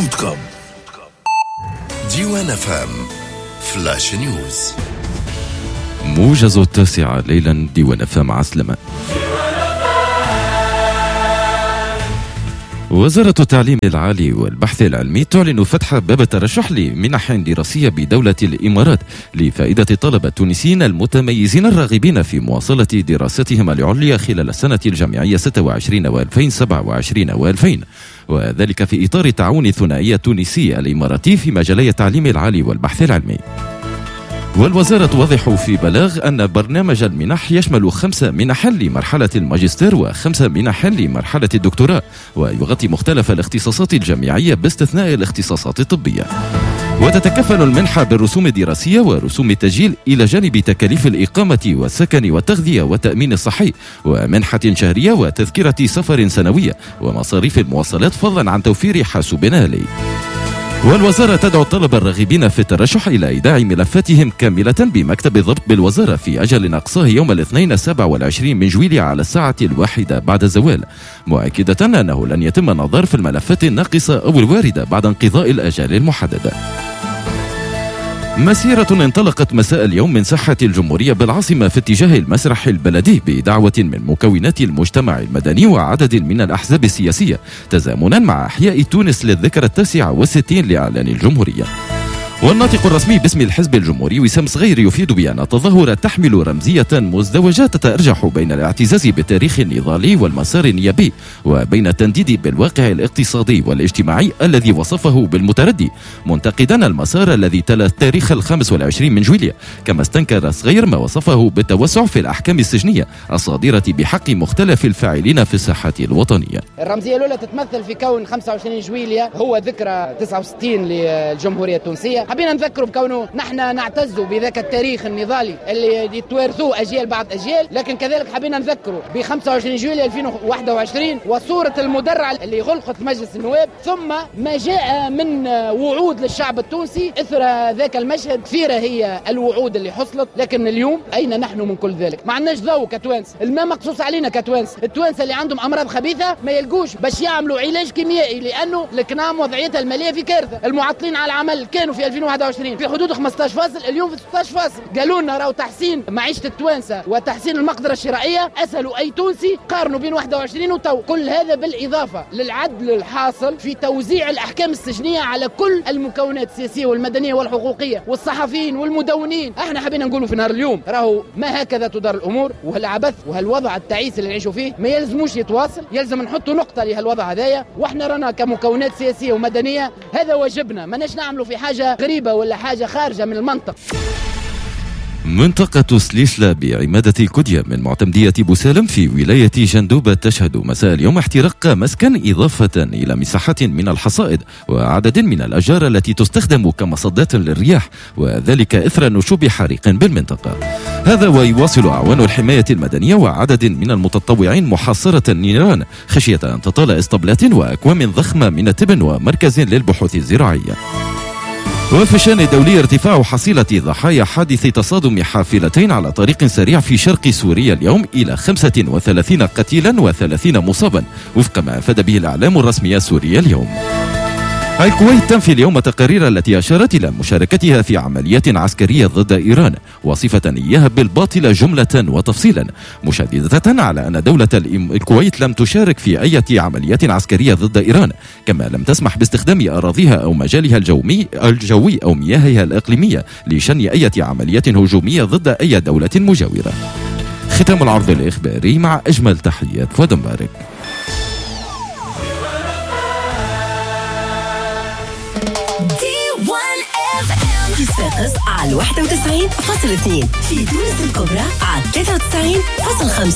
.com. ديوان FM فلاش نيوز. موجز 9 ليلا. ديوان FM عسلمة. وزارة التعليم العالي والبحث العلمي تعلن فتح باب الترشح لمنح دراسية بدولة الإمارات لفائدة الطلبة التونسيين المتميزين الراغبين في مواصلة دراستهم العليا خلال السنة الجامعية 26 و2027 و2000، وذلك في إطار التعاون الثنائي التونسي الإماراتي في مجالي التعليم العالي والبحث العلمي. والوزارة توضح في بلاغ أن برنامج المنح يشمل 5 منح لمرحلة الماجستير و5 منح لمرحلة الدكتوراه، ويغطي مختلف الاختصاصات الجامعية باستثناء الاختصاصات الطبية. وتتكفل المنحة بالرسوم الدراسية ورسوم التسجيل إلى جانب تكاليف الإقامة والسكن والتغذية والتأمين الصحي، ومنحة شهرية وتذكرة سفر سنوية ومصاريف المواصلات، فضلا عن توفير حاسوب آلي. والوزارة تدعو الطلبة الراغبين في الترشح إلى إيداع ملفاتهم كاملة بمكتب الضبط بالوزارة في أجل أقصاه يوم الاثنين 27 من جويلية على الساعة 1 بعد الزوال، مؤكدة أنه لن يتم النظر في الملفات الناقصة أو الواردة بعد انقضاء الأجال المحددة. مسيرة انطلقت مساء اليوم من ساحة الجمهورية بالعاصمة في اتجاه المسرح البلدي بدعوة من مكونات المجتمع المدني وعدد من الأحزاب السياسية، تزامنا مع إحياء تونس للذكرى 69 لإعلان الجمهورية. والناطق الرسمي باسم الحزب الجمهوري وسام صغير يفيد بأن التظاهرة تحمل رمزية مزدوجة تتأرجح بين الاعتزاز بالتاريخ النضالي والمسار النيابي، وبين التنديد بالواقع الاقتصادي والاجتماعي الذي وصفه بالمتردي، منتقدا المسار الذي تلا تاريخ 25 من جويلية، كما استنكر صغير ما وصفه بالتوسع في الأحكام السجنية الصادرة بحق مختلف الفاعلين في الساحة الوطنية. الرمزية الأولى تتمثل في كون 25 جويلية هو ذكرى 69 للجمهورية التونسية. حبينا نذكره بكونه نحن نعتز بذاك التاريخ النضالي اللي يتوارثوه أجيال بعد أجيال، لكن كذلك حبينا نذكره ب 25 جويلية 2021 وصورة المدرع اللي غلقت مجلس النواب، ثم ما جاء من وعود للشعب التونسي إثر ذاك المشهد. كثيرة هي الوعود اللي حصلت، لكن اليوم أين نحن من كل ذلك؟ ما عندناش ضوء كتوانس، الماء مقصوص علينا كتوانس. التوانسة اللي عندهم أمراض خبيثة ما يلقوش باش يعملوا علاج كيميائي، لأنه الكنام وضعيتها المالية في كارثة. المعطلين على العمل كانوا في 2021 في حدود 15 فاصل، اليوم في 16 فاصل. قالوا لنا راهو تحسين معيشة التوانسة وتحسين المقدرة الشرائية، أسألوا أي تونسي قارنوا بين 21 وتو. كل هذا بالإضافة للعدل الحاصل في توزيع الأحكام السجنية على كل المكونات السياسية والمدنية والحقوقية والصحفيين والمدونين. احنا حابين نقولوا في نهار اليوم راهو ما هكذا تدار الأمور، وهالعبث وهالوضع التعيس اللي نعيشوا فيه ما يلزموش يتواصل، يلزم نحطوا نقطة لهالوضع هذايا. واحنا رانا كمكونات سياسية ومدنية هذا واجبنا، ما ناش نعملوا في حاجة غريبة ولا حاجة خارجة من المنطق. منطقة سليسلة بعمادة الكدية من معتمدية بوسالم في ولاية جندوبة تشهد مساء اليوم احتراق مسكن، إضافة إلى مساحات من الحصائد وعدد من الأشجار التي تستخدم كمصدات للرياح، وذلك إثر نشوب حريق بالمنطقة. هذا ويواصل أعوان الحماية المدنية وعدد من المتطوعين محاصرة النيران خشية أن تطال اسطبلات وأكوام ضخمة من التبن ومركز للبحوث الزراعية. وفي الشأن الدولي ارتفاع حصيلة ضحايا حادث تصادم حافلتين على طريق سريع في شرق سوريا اليوم إلى 35 قتيلا و30 مصابا، وفق ما أفاد به الإعلام الرسمي السوري اليوم. الكويت تنفي اليوم تقارير التي أشارت إلى مشاركتها في عمليات عسكرية ضد إيران، واصفة إياها بالباطل جملة وتفصيلا، مشددة على أن دولة الكويت لم تشارك في أي عمليات عسكرية ضد إيران، كما لم تسمح باستخدام أراضيها أو مجالها الجوي أو مياهها الإقليمية لشن أي عمليات هجومية ضد أي دولة مجاورة. ختام العرض الإخباري مع أجمل تحيات فؤاد مبارك. على 91.2 في تونس الكبرى على 93.5